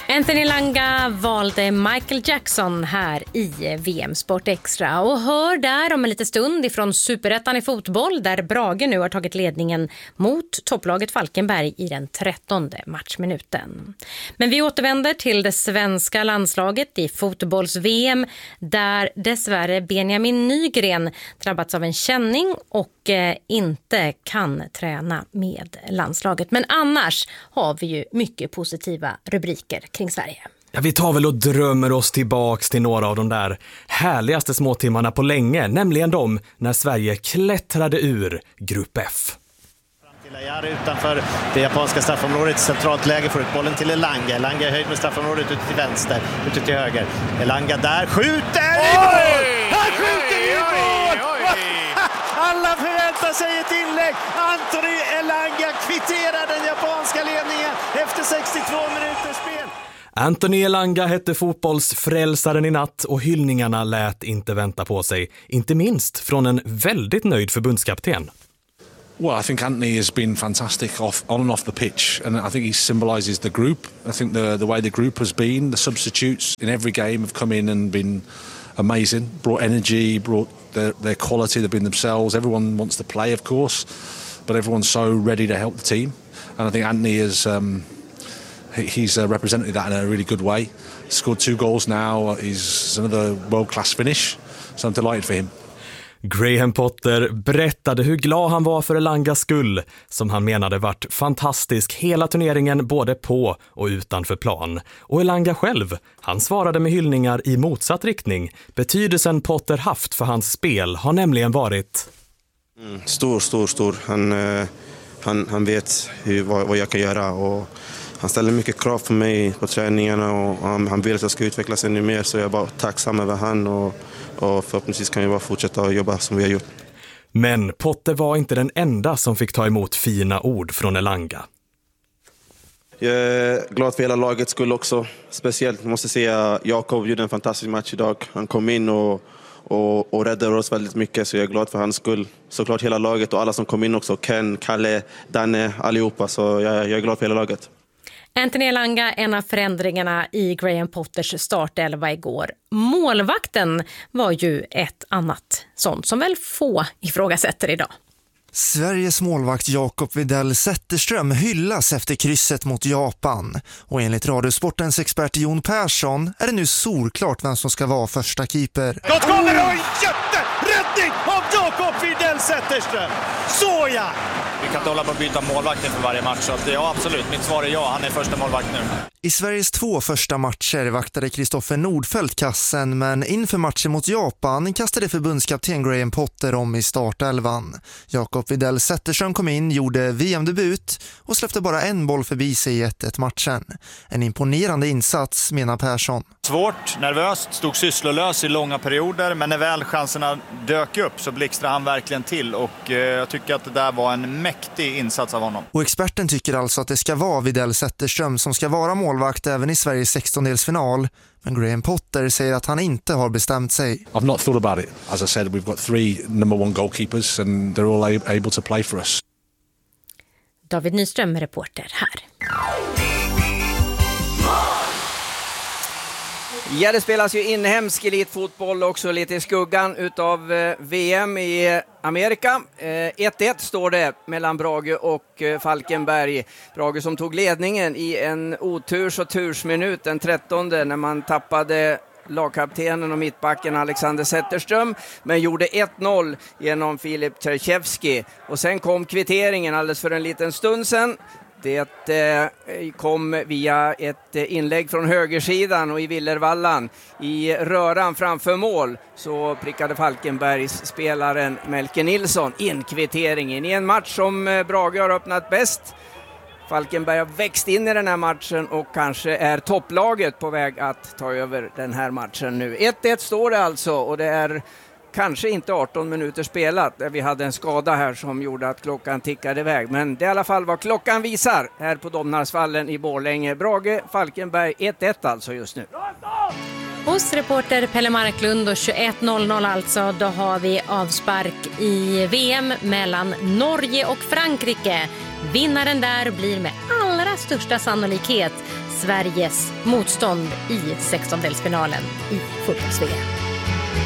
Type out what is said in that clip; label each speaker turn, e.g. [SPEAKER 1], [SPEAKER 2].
[SPEAKER 1] Anthony Elanga valde Michael Jackson här i VM Sport Extra och hör där om en liten stund ifrån Superettan i fotboll där Brage nu har tagit ledningen mot topplaget Falkenberg i den 13:e matchminuten. Men vi återvänder till det svenska landslaget i fotbolls-VM där dessvärre Benjamin Nygren drabbats av en känning och inte kan träna med landslaget. Men annars har vi ju mycket positiva rubriker kring Sverige.
[SPEAKER 2] Ja, vi tar väl och drömmer oss tillbaks till några av de där härligaste småtimmarna på länge, nämligen de när Sverige klättrade ur Grupp F.
[SPEAKER 3] Utanför det japanska straffområdet, centralt läge för bollen till Elanga. Elanga är höjd med straffområdet ut till vänster, ut till höger. Elanga där skjuter! Han skjuter i mål! Alla förväntar sig ett inlägg. Anthony Elanga kvitterar den japanska ledningen efter 62 minuters spel.
[SPEAKER 2] Anthony Elanga hette fotbollsfrälsaren i natt och hyllningarna lät inte vänta på sig. Inte minst från en väldigt nöjd förbundskapten.
[SPEAKER 4] Well, I think Anthony has been fantastic on and off the pitch, and I think he symbolises the group. I think the way the group has been, the substitutes in every game have come in and been amazing, brought energy, brought their quality, they've been themselves. Everyone wants to play, of course, but everyone's so ready to help the team, and I think Anthony is he's represented that in a really good way. He's scored 2 goals now. He's another world-class finish, so I'm delighted for him.
[SPEAKER 2] Graham Potter berättade hur glad han var för Elangas skull, som han menade varit fantastisk hela turneringen både på och utanför plan. Och Elanga själv, han svarade med hyllningar i motsatt riktning. Betydelsen Potter haft för hans spel har nämligen varit...
[SPEAKER 5] Stor. Han vet vad jag kan göra och han ställer mycket krav på mig på träningarna och han vill att jag ska utvecklas ännu mer, så jag är bara tacksam över han och förhoppningsvis kan vi bara fortsätta att jobba som vi har gjort.
[SPEAKER 2] Men Potter var inte den enda som fick ta emot fina ord från Elanga.
[SPEAKER 5] Jag är glad för hela lagets skull också. Speciellt måste jag säga Jakob gjorde en fantastisk match idag. Han kom in och räddade oss väldigt mycket, så jag är glad för hans skull. Såklart hela laget och alla som kom in också. Ken, Kalle, Danne, allihopa. Så jag är glad för hela laget.
[SPEAKER 1] Anthony Elanga, en av förändringarna i Graham Potters startelva igår. Målvakten var ju ett annat sånt som väl få ifrågasätter idag.
[SPEAKER 6] Sveriges målvakt Jakob Widell Zetterström hyllas efter krysset mot Japan. Och enligt Radiosportens expert Jon Persson är det nu solklart vem som ska vara första keeper.
[SPEAKER 3] Då kommer det en jätteräddning av Jakob Widell Zetterström. Så ja!
[SPEAKER 7] Vi kan inte hålla på att byta målvakten för varje match, så att ja, absolut. Mitt svar är ja, han är första målvakt nu.
[SPEAKER 6] I Sveriges 2 första matcher vaktade Kristoffer Nordfeldt kassen, men inför matchen mot Japan kastade förbundskapten Graham Potter om i startelvan. Jakob Widell Zetterström kom in, gjorde VM-debut och släppte bara en boll förbi sig i 1-1 matchen. En imponerande insats, menar Persson.
[SPEAKER 7] Svårt, nervöst, stod sysslolös i långa perioder, men när väl chanserna dök upp så blixtrade han verkligen till och jag tycker att det där var en mäktig insats av honom.
[SPEAKER 6] Och experten tycker alltså att det ska vara Widell Zetterström som ska vara målvakt även i Sveriges 16-delsfinal. Men Graham Potter säger att han inte har bestämt sig.
[SPEAKER 4] I've not thought about it. As I said, we've got 3 number 1 goalkeepers and they're all able to play for us.
[SPEAKER 1] David Nyström, reporter här.
[SPEAKER 8] Ja, det spelas ju inhemsk elitfotboll också lite i skuggan utav VM i Amerika. 1-1 står det mellan Brage och Falkenberg. Brage som tog ledningen i en oturs- och tursminut den 13:e när man tappade lagkaptenen och mittbacken Alexander Zetterström, men gjorde 1-0 genom Filip Tchaikovsky. Och sen kom kvitteringen alldeles för en liten stund sedan. Det kom via ett inlägg från högersidan och i Villervallan i röran framför mål så prickade Falkenbergs spelaren Melke Nilsson in kvitteringen i en match som Brage har öppnat bäst. Falkenberg har växt in i den här matchen och kanske är topplaget på väg att ta över den här matchen nu. 1-1 står det alltså och det är kanske inte 18 minuter spelat. Vi hade en skada här som gjorde att klockan tickade iväg. Men det är i alla fall vad klockan visar här på Domnarsvallen i Borlänge. Brage, Falkenberg 1-1 alltså just nu.
[SPEAKER 1] Hos reporter Pelle Marklund och 21.00 alltså, då har vi avspark i VM mellan Norge och Frankrike. Vinnaren där blir med allra största sannolikhet Sveriges motstånd i 16-delsfinalen i fotbolls-VM.